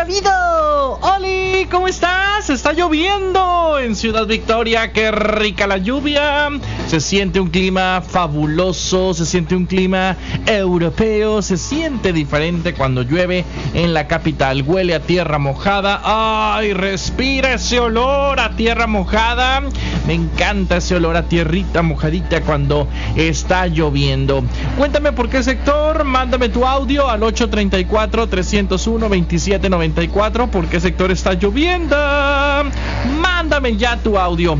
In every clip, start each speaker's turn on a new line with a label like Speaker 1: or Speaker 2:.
Speaker 1: habido? ¡Oli! ¿Cómo estás? Está lloviendo en Ciudad Victoria. ¡Qué rica la lluvia! Se siente un clima fabuloso, se siente un clima europeo, se siente diferente cuando llueve en la capital. Huele a tierra mojada. ¡Ay! Respira ese olor a tierra mojada. Me encanta ese olor a tierrita mojadita cuando está lloviendo. Cuéntame por qué sector. Mándame tu audio al 834-301-2794. ¿Por qué sector está lloviendo? Mándame ya tu audio.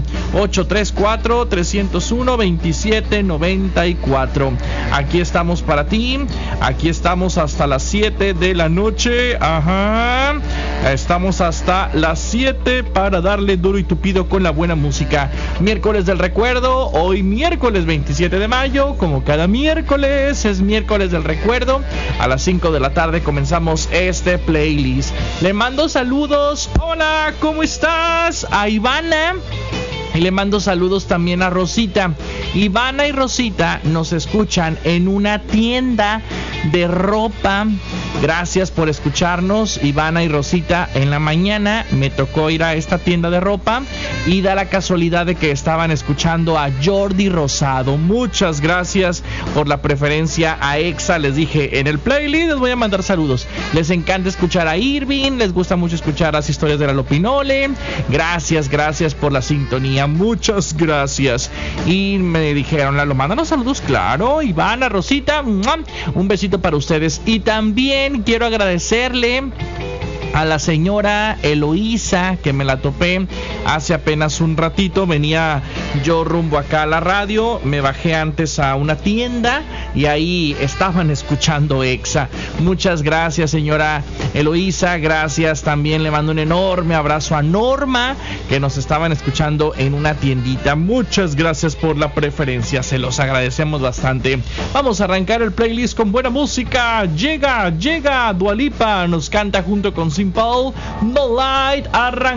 Speaker 1: 834-301-2794. Aquí estamos para ti. Aquí estamos hasta las 7 de la noche. Ajá. Estamos hasta las 7 para darle duro y tupido con la buena música. Miércoles del recuerdo. Hoy miércoles 27 de mayo. Como cada miércoles es miércoles del recuerdo. A las 5 de la tarde comenzamos este playlist. Le mando saludos. Hola, ¿cómo estás? A Ivana. Y le mando saludos también a Rosita. Ivana y Rosita nos escuchan en una tienda de ropa. Gracias por escucharnos, Ivana y Rosita. En la mañana me tocó ir a esta tienda de ropa y da la casualidad de que estaban escuchando a Jordi Rosado. Muchas gracias por la preferencia a Exa. Les dije en el playlist, les voy a mandar saludos. Les encanta escuchar a Irving, les gusta mucho escuchar las historias de la Lopinole. Gracias por la sintonía. Muchas gracias. Y me dijeron, Lalo, mándanos saludos. Claro, Ivana, Rosita, un besito para ustedes. Y también quiero agradecerle a la señora Eloísa, que me la topé hace apenas un ratito. Venía yo rumbo acá a la radio, me bajé antes a una tienda y ahí estaban escuchando Exa. Muchas gracias, señora Eloísa. Gracias. También le mando un enorme abrazo a Norma, que nos estaban escuchando en una tiendita. Muchas gracias por la preferencia, se los agradecemos bastante. Vamos a arrancar el playlist con buena música. Llega Dua Lipa, nos canta junto con Simple, No Light.